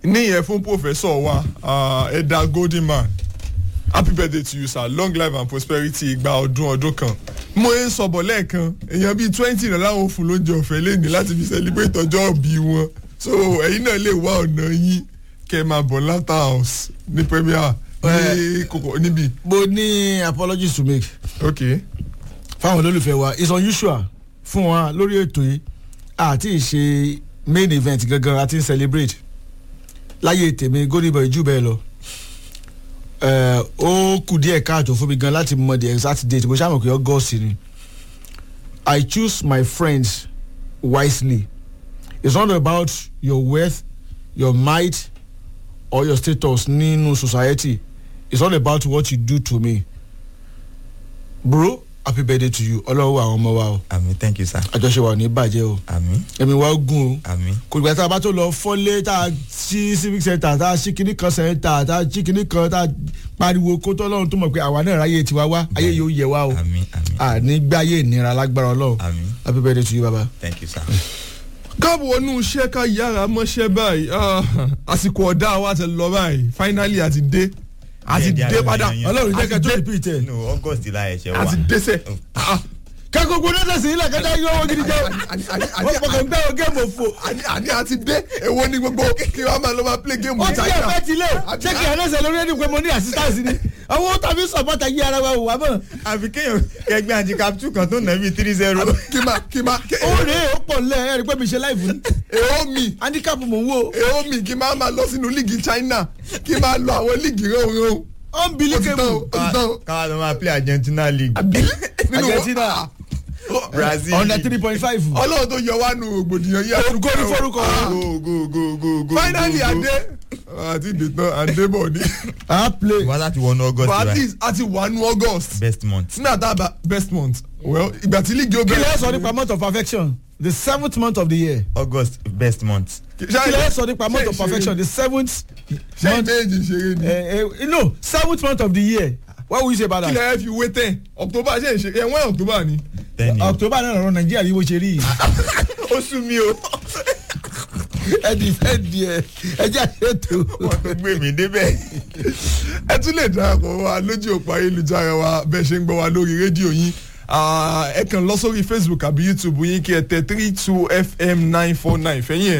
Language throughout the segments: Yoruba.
níyẹn fún professor wa Edda Goldiman. Happy birthday to you, sir. Long life and prosperity. Ìgbà ọdún kan. Mo ń sọ̀bọ̀ lẹ́ẹ̀kan. Èèyàn bíi 20 náà láwọn fún lóúnjẹ ọ̀fẹ́ lẹ́ni láti fi celebrate ọjọ́ ìbí wọn. So ẹ̀yin náà lè wá ọ̀nà yín kẹ́ máa bọ̀ Laughter House ní Premier ní kòkò níbí. Mo ní apologies to make. Okay. Fáwọn olólùfẹ́ wa, it's unusual fún wa lórí ètò yìí. Àti ìṣe main event gangan àti celebrate. Láyé tèmi Golden Boy jù bẹ́ẹ̀ lọ. Ó kù díẹ̀ káàtó fún mi gan láti mọ the exact date mo ṣàmọ̀ pé August ni. I choose my friends wisely. It's not about your wealth, your might or your status nínú society. It's all about what you do to me. Bro, happy birthday to you. Ọlọ́wọ́ àwọn ọmọ wa o. Àmín, thank you sir. Àjọṣe wa ò ní bàjẹ́ o. Àmín. Ẹ̀mí wa gùn o. Àmín. Kò gbà tá a bá tó lọ fọ́lé tá a ṣí civic center tá a ṣí kíní kan center tá a ṣí kíní kan tá a pariwo kó tọ́lọ́run tó mọ̀ pé àwa náà ráyè tiwa wá ayé yóò yẹ wá o. Àmín, àmín. Àní gbáyé ìnira lágbára Ọlọ́run. Àmín. Happy birthday to you baba. Thank you sir. Káàbọ̀ wọnú iṣẹ́ ká yára mọ́ṣẹ́ báyìí. Àsìkò ọ̀dá wa ti lọ báyìí. Finally àti dé. Àti dé padà. Ọlọ́run jẹ́ kẹ́ tó repeat ẹ̀. No, August la ẹ̀ṣẹ̀ wà. Àti dẹ́sẹ̀. Kẹ́kọ̀ọ́ gbọ́dọ̀ tẹ̀sí ilẹ̀ kẹ́tà yọ owó gidi jẹ́. Wọ́n fọkàn gbẹ́ o géèmù òfò. Àní àti dé. Èwo ni gbogbo kí wọ́n máa lọ máa play game Ó with ti yẹ China. fẹ́ tilẹ̀. Ṣé kí ẹ̀rẹ́sẹ̀ lórí ẹni pé mo ní assistance ni? Àwọn tàbí sọ̀pọ̀tà yí ara wa wò wá mọ̀. Àbí kéèyàn kẹgbẹ́ handicap 2 kan tó nà bí 3-0. Kí máa. Ó rèé ó pọ̀ lẹ́ ẹ̀rí pé mi ṣe láìfù ni. Èho mi. Handicap mò ń wò. Èho mi kí máa lọ sínú líìgì China. Kí máa lọ àwọn líìgì rán. Unbelievable. Káwá lọ máa play Argentina League. Argentina. Brazil. Under 3.5. Ọlọ́run tó yọ wá nu ògbòdìyàn yí Orúkọ ní forúkọ. Go. Finally adé àti ìdètàn àdébọ̀ ni. I play. Wá láti wọnú August But at right? least àti wà nú August. Best month. Ní àtàbà best month. Well ìgbà tí líìgì ó Kí bẹ̀rẹ̀. lẹ́ sọ nípa month of perfection? The 7th month of the year. August best month. Kí lẹ́ sọ nípa month of perfection? The 7th Ṣé month. ìbéèjì ṣeré ni? No, 7th month of the year. What will you say about Kí that? lẹ́ fi wé tẹ̀? October ṣe ìṣe ẹ̀wọ̀n October ni. October náà lọ́rọ̀ Nàìjíríà yìí bó ṣe rí yìí. Ó sú mi o. Ẹ díẹ̀ ẹ jẹ́ àṣetò. Wọ́n tó gbé mi débẹ̀. Ẹ tún lè darapọ̀ wá lójú òpó ayélujára wa bẹ́ẹ̀ ṣe ń gbọ́ wa lórí rédíò yín. Ẹ kàn lọ sórí Facebook àbí YouTube yín kí ẹ tẹ 32FM949 fẹ́yìn ẹ̀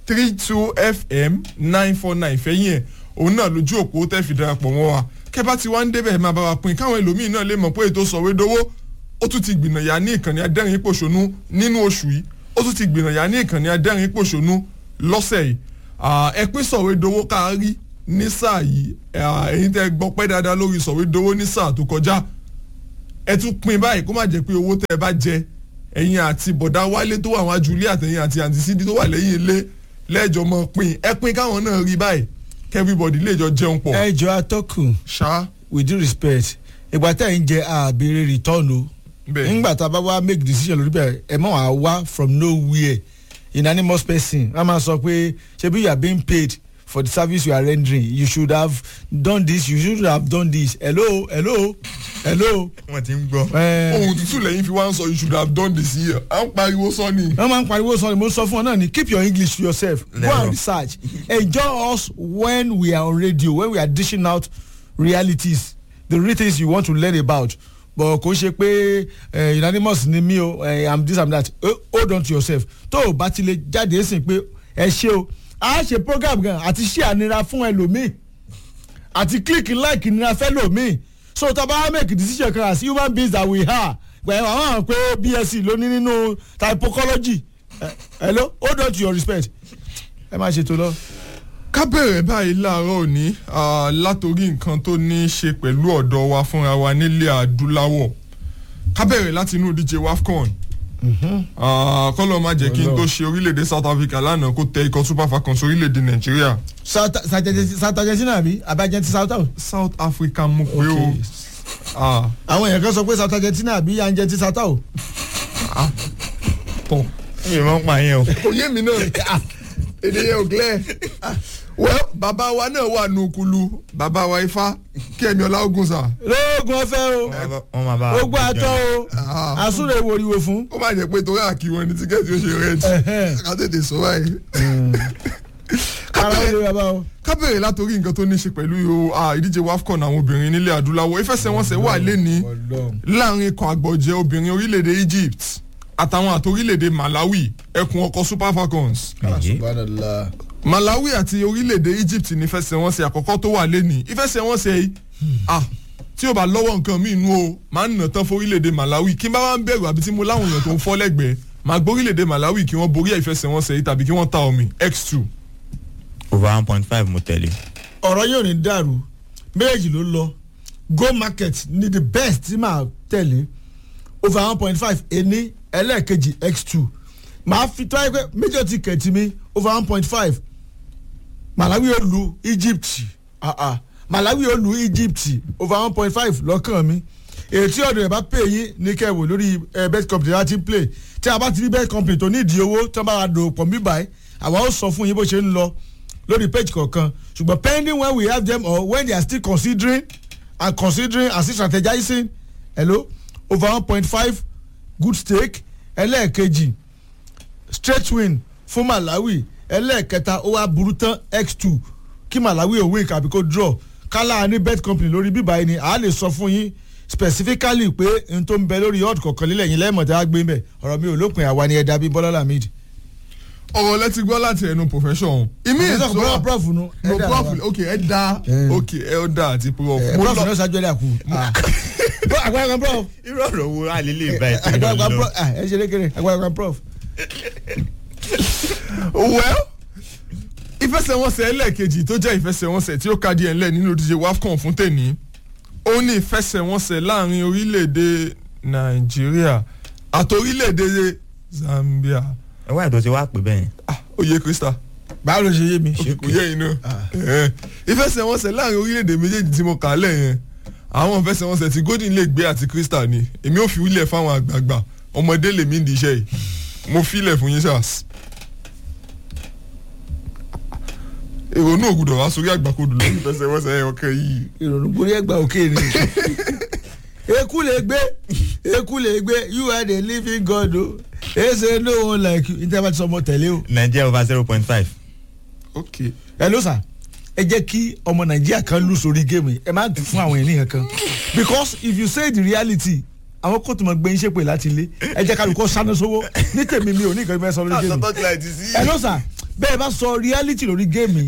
32FM949 fẹ́yìn ẹ̀ òun náà lójú òpó tẹ́ fi darapọ̀ mọ́ wa kẹ́ bá ti wá ń débẹ̀ máa bá wa pín káwọn ẹlòmíín náà lè mọ̀ pé ètò sọ̀wédowó ó tún ti gbìnàyà ní ìkànnì adẹ́rìn pòṣónú nínú oṣù yìí ó tún ti gbìnàyà ní ìkànnì adẹ́rìn pòṣónú lọ́sẹ̀ yìí ẹ pín sọ̀wédowó kárí ní sáà yìí ẹ̀yin tẹ́ gbọ́ pẹ́ dáadáa lórí sọ̀wédowó ní sáà tó kọjá ẹ tún pín báyìí kó má jẹ́ pé owó tẹ́ ẹ bá jẹ ẹ̀yin àti bọ̀dá wálé tó wà wájú ilé àtẹ̀yìn àti àǹtí sídí tó wà lẹ́yìn ilé lẹ́jọ́ mọ́ pín ẹ pín káwọn náà rí báyìí everybody lè jọ jẹun pọ̀. Ẹ jọ atọ́kùn. ṣá. With due respect ìgbà tá ẹ̀ ń jẹ àbèrè return o. Nígbà tá a bá wá make decision lórí bẹ́ẹ̀ ẹ mọ̀ wá wá from nowhere unanimous person wọ́n máa sọ pé ṣebí you are being paid for the service you are rendering you should have done this you should have done this hello. Wọ́n ti ń gbọ́. ohun tútù lẹ́yìn fi wá ń sọ you should have done this year à ń pariwo sọ ni. wọ́n máa ń pariwo sọ ni mo sọ fún ọ náà ni keep your English to yourself go and research enjoy us when we are on radio when we are dishing out realities the real things you want to learn about but kò ṣe pé unanimous ni mí o I'm this I'm that hold on to yourself tó o bá ti lè jáde ẹ̀sìn pé ẹ ṣe o a ṣe program gan àti ṣe ànira fún ẹlòmíì àti click like nira fẹ́ lòmíì so tá a bá make decision kan as human beings that we are pẹ̀lú àwọn pé BSc ló ní nínú typology hello hold on to your respect ẹ má ṣe tó lọ. ká bẹ̀rẹ̀ báyìí láàárọ̀ òní látòrí nǹkan tó ní í ṣe pẹ̀lú ọ̀dọ́ wa fúnra wa nílẹ̀ adúláwọ̀ ká bẹ̀rẹ̀ láti inú ìdíje WAFCON kọ́lọ́ má jẹ́ kí n tó ṣe orílẹ̀-èdè South Africa lánàá kó tẹ ikọ̀ Super Falcons orílẹ̀-èdè Nàìjíríà. South Argentina àbí abajẹ́ntì South Africa mú pé o. àwọn èèyàn kan sọ pé South Argentina àbí Argentina South o. tọ́ mi máa ń pa yẹn o. kò yé mi náà èdè yẹn ò clear. well bàbá wa náà wà nùkúlù bàbá wa Ifá Kẹ́mi Ọláògùnsà. lóògùn ọ̀fẹ́ o ogun àtọ o àsúrè wòríwò fún. ó má jẹ́ pé torí àkí wọn ni tíkẹ́ẹ̀tì ó ṣe rẹ́ẹ̀dì ká tètè sọ báyìí. ká bẹ̀rẹ̀ látòrí nǹkan tó ní í ṣe pẹ̀lú ìdíje WAFCON àwọn obìnrin nílẹ̀ adúláwọ̀ ìfẹsẹ̀wọnsẹ̀ wà lẹ́ni láàrin ikọ̀ àgbọ̀jẹ̀ obìnrin orílẹ̀-èdè Egypt àtàwọn àti orílẹ̀-èdè Malawi ẹkùn ọkọ̀ Super Falcons. Malawi àti orílẹ̀-èdè Egypt ní ìfẹsẹ̀wọnsẹ̀ àkọ́kọ́ tó wà lẹ́ni ìfẹsẹ̀wọnsẹ̀ yìí tí o bá lọ́wọ́ nǹkan míì nú o máa ń nà tán fún orílẹ̀-èdè Malawi kí n bá wá ń bẹ̀rù àbí tí mo láwọn èèyàn tó ń fọ́ lẹ́gbẹ̀ẹ́ máa gbọ́ orílẹ̀-èdè Malawi kí wọ́n borí ìfẹsẹ̀wọnsẹ̀ yìí tàbí kí wọ́n ta omi x2. over 1.5 mo tẹ̀lé. ọ̀rọ̀ yóò ní dàrú méjì ló lọ go market ní the best tí màá tẹ̀lé over 1.5 ení ẹlẹ́ẹ̀kejì x2 màá fi tó ayé pé méjì ti kẹ̀tì mi over 1.5 Malawi ó lu Egypt Malawi ó lu Egypt over 1.5 lọ́kàn mi èyí tí ọ̀dọ̀ ẹ̀ bá pè yín ní kẹ́wò lórí bet company láti play tí a bá ti rí bet company tó ní ìdí owó tí wọ́n bá wà dò pọ̀ mí báyìí àwa ó sọ fún yín bó ṣe ń lọ lórí page kọ̀ọ̀kan ṣùgbọ́n pending when we have them or when they are still considering and still strategizing hello over 1.5 good stake ẹlẹ́ẹ̀kejì straight win fún Malawi ẹlẹ́ẹ̀kẹta ó wá burú tán x2 kí Malawi ò win àbí kó draw kálá ní bet company lórí bíbá yìí ni a lè sọ fún yín specifically pé n tó ń bẹ lórí odd kọ̀ọ̀kan lílẹ̀ yín lẹ́mọ̀ tí a gbé mbẹ̀ ọ̀rọ̀ mi ò lópin àwa ni ẹ̀dá bíi Bọ́lá Lamid. ọ̀rọ̀ lẹ́tí gbọ́ láti ẹnu profession. ìmí ìsọ no prof nu. no prof ok ẹ̀dá ok ẹ̀dá àti prof. prof náà ṣáájú ẹ̀dá kú. àgbàlagbà prof. irú ọ̀rọ̀ wo a lè lè bá ẹ̀ tó lọ. àgbàlagbà prof ẹ ṣe lékeré àgbàlagbà prof. well ìfẹsẹ̀wọnsẹ̀ ẹlẹ́ẹ̀kejì tó jẹ́ ìfẹsẹ̀wọnsẹ̀ tí ó kájí ẹ̀ ńlẹ̀ nínú ìdíje WAFCON fún tèmi ó ní ìfẹsẹ̀wọnsẹ̀ láàrin orílẹ̀-èdè Nàìjíríà àti orílẹ̀-èdè Zambia. ẹ wá ìdọ̀tí wá pè bẹ́ẹ̀. oyè Krista. báwo ló ṣe yé mi. kò yé inú. ìfẹsẹ̀wọnsẹ̀ láàrin orílẹ̀-èdè méjèèjì tí mo kà á lẹ̀ yẹn àwọn ìfẹsẹ̀wọnsẹ̀ tí Golden lè gbé àti Krista ni èmi ò fi wílẹ̀ fáwọn àgbààgbà ọmọdé lèmi ń di iṣẹ́ yìí mo filẹ̀ fún yín sars. ìrònú ògùdọ̀ wá sórí àgbàkodò lórí ìfẹsẹ̀wọnsẹ̀ ẹ̀ ọkẹ́ yìí. ìrònú borí ẹgbà òkè ni. eku lè gbé you are the living God o ese no one like you interval ti sọmọ tẹ̀lé o. Nigeria over 0.5. ok. hello sir ẹ jẹ́ kí ọmọ Nàìjíríà kan lù sórí géèmù ẹ má fún àwọn ènìyàn kan because if you say the reality àwọn kóòtù mọ̀ gbé iṣẹ́ pè láti ilé ẹ jẹ́ kálukọ́ sáná sówó ní tèmi mi ò ní nǹkan ìfẹ́ sọ lórí géèmù. hello sir bẹ́ẹ̀ bá sọ reality lórí géèmù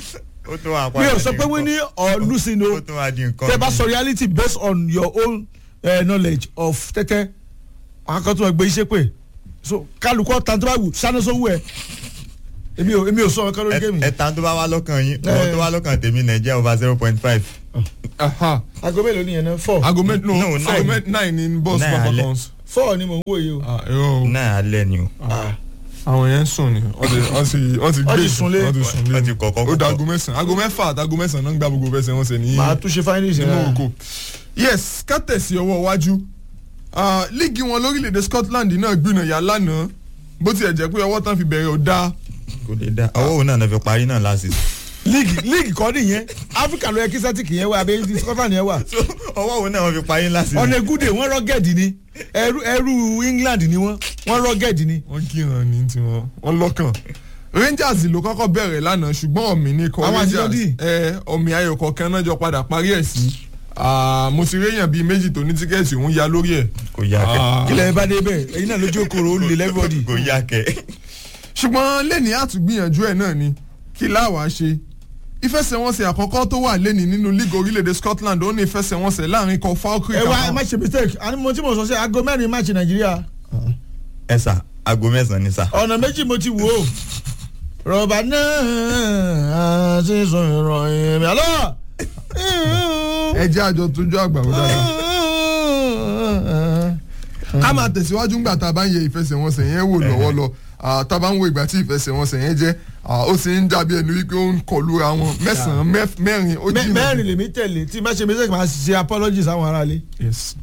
mi ò sọ pé wọ́n ní or losing o tẹ́ bá sọ reality based on your own knowledge of tẹ́tẹ́ akọ́tún ẹgbẹ́ iṣẹ́ pé so kálukọ́ tan tó bá wù sáná sówó ẹ̀ èmi ò sọ ọ̀kan lórí géèmù. ẹ̀ta tó bá wá lọ́kàn yín ọ̀rọ̀ tó wá lọ́kàn tèmi Nàìjíríà over 0.5. aago mélòó ni yẹn náà 4. aago 9 ní bus Falcons. 4 ni mò ń wò yìí o. 9 alẹ́ ni o. àwọn yẹn ń sùn ni wọ́n ti gbé sunlé wọ́n ti kọ̀kọ́ ó da aago 9 aago 6 àti aago 9 náà ń gbá gbogbo fẹsẹ̀ wọn sẹ̀ ní. màá tún ṣe finals ní Morocco. yes ká tẹ̀sí ọwọ́ iwájú líìgì wọn lórílẹ̀‐èdè Scotland náà gbìnàyà lánàá bó tiẹ̀ jẹ́ pé ọwọ́ tán fi bẹ̀rẹ̀ ò dáa. kò lè dá ọwọ́ òun náà fi parí náà láti. líìgì kọ́ nìyẹn Áfíríkà ló yẹ kí sẹ́tìkì yẹn wà àbí Scotland yẹn wà. ọwọ́ òun náà fi parí láti. ọ̀nà egúdè wọ́n rọ́gẹ̀dì ni ẹrú England ni wọ́n rọ́gẹ̀dì ni. wọ́n kíran ní tiwọn wọ́n lọ́kàn. Rangers ló kọ́kọ́ bẹ̀rẹ̀ lánàá ṣùgbọ́n ọ̀mì ní kọ́ Rangers ọ̀mì ayò kọ̀ọ̀kan náà jọ padà parí ẹ̀ sí. mo ti réyàn bíi méjì tó ní tíkẹ́ẹ̀tì òun ya lórí ẹ̀. kò yá kẹ. kílẹ̀ bá dé bẹ́ẹ̀ ẹ̀yin náà lójú okòrò ó lè lẹ́fọ̀dì. kò yá kẹ. ṣùgbọ́n lẹ́ni àtúgbìyànjú ẹ̀ náà ni kí láwàá ṣe ìfẹsẹ̀wọnsẹ̀ àkọ́kọ́ tó wà lẹ́ni nínú league orílẹ̀-èdè Scotland ó ní ìfẹsẹ̀wọnsẹ̀ láàrin kan Falkirk. ẹ wá ẹ má ṣe mistake àní mo tí mo sọ sí aago mẹ́rin máàcì Nàìjíríà. ẹ sà aago 9 ni sà. ọ̀nà méjì mo ti wò ó rọ̀bà náà àti sọ ìròyìn mi àlọ́. ẹ jẹ́ àjọ tójú àgbà wò dáadáa. ká máa tẹ̀síwájú ńgbà tá a bá ń yẹ ìfẹsẹ̀wọnsẹ̀ yẹn wò lọ́wọ́ lọ tá a bá ń wo ìgbà tí ìfẹsẹ̀wọnsẹ̀ yẹn jẹ́ ó sì ń dàbí ẹni wípé ó ń kọlu àwọn mẹ́sàn-án mẹ́rin ó jìnnà. mẹ́rin lèmi tẹ̀lé tí má ṣe mistake máa ṣe apologies àwọn aráalé. yes.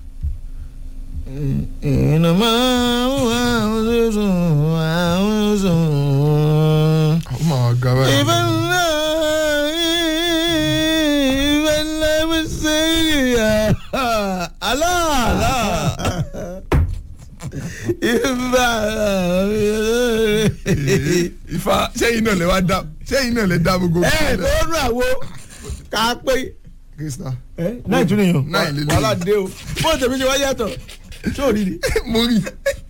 ó máa ga báyìí. Ifá sẹ́yìn náà lè wá dá sẹ́yìn náà lè dá gbogbo. lóòrùn àwo ká pé. Krista. náà tún nìyàn náà lè lè. wàhálà dé o bó tèmi ṣe wá yàtọ̀ tí ò rí ni. mo rí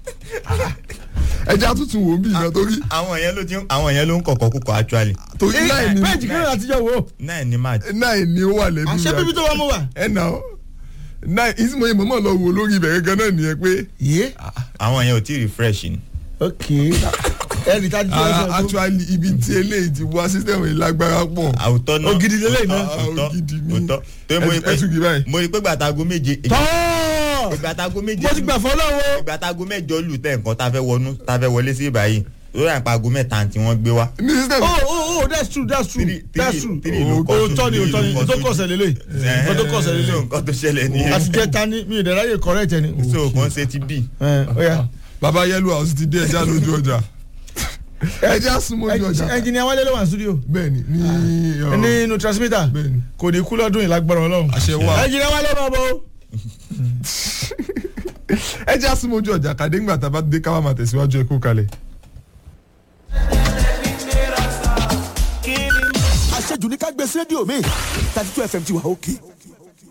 ẹja tuntun wò ó bí ìgbà torí. àwọn yẹn ló ń kọ̀kọ́ kúkọ actually. torí náà ni bẹ́ẹ̀ jìgìrì àtijọ́ wo. náà ni match. náà ni ó wà lẹ́bí. àṣẹ bíbí tó wà mú wa. ẹ nà ó náà ìsìnkú yìí mọ̀mọ́ lọ wò lórí ibẹ̀ gẹ́gẹ́ náà nìyẹn pé. yé. àwọn yẹn ò tí ì refresh ni. ok ẹnì tá a ti tó ẹsẹ̀ tó. actually ibi tí eléyìí ti wá system yìí lágbára pọ̀. àwùtọ́ náà ògidì lélẹ̀ náà. ògidì ni òótọ́ mo rí pé gbàtàgó méje. tọ́ gbàtàgó méje. mo ti gbà fọ́ lọ́wọ́. gbàtàgó mẹ́jọ lù tẹ̀ nǹkan tá a fẹ́ wọlé sí báyìí lórí àpagó mẹ́ta tí wọ́n gbé wá. ní system. oh that's true three ló kọ́ òótọ́ ni tó kọ̀ọ̀sẹ̀ lélẹ̀ tó kọ̀ọ̀sẹ̀ lélẹ̀ nǹkan tó ṣẹlẹ̀ nìyẹn. àti jẹ́ ta ni mi ì dẹ̀ráyè correct ẹni. so kàn ṣe ti bí. baba yellow house ti dé ẹja lójú ọjà ẹja súnmọ́ ojú ọjà. ẹnjìnìá wálé ló wà ní studio. bẹ́ẹ̀ni nínú transmitter bẹ́ẹ̀ni kò ní kú lọ́dún yìí lágbára Ọlọ́run. àṣẹ wà. ẹnjìnìá wálé máa bọ̀. ẹja súnmọ́ ojú ọjà kàdé ńgbà tá a bá dé káwá máa tẹ̀síwájú ẹ̀kú kalẹ̀. àṣejù ní ká gbé sí rédíò mi 32 FM ti wà òkè.